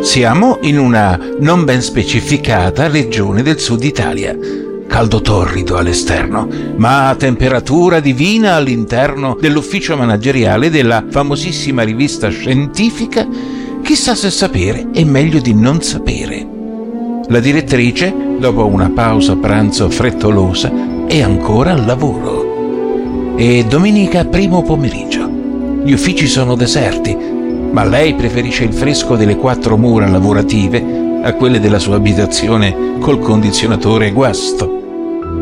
Siamo in una non ben specificata regione del sud Italia. Caldo torrido all'esterno, ma temperatura divina all'interno dell'ufficio manageriale della famosissima rivista scientifica. Chissà se sapere è meglio di non sapere. La direttrice, dopo una pausa pranzo frettolosa, è ancora al lavoro. È domenica primo pomeriggio. Gli uffici sono deserti, ma lei preferisce il fresco delle 4 mura lavorative a quelle della sua abitazione col condizionatore guasto.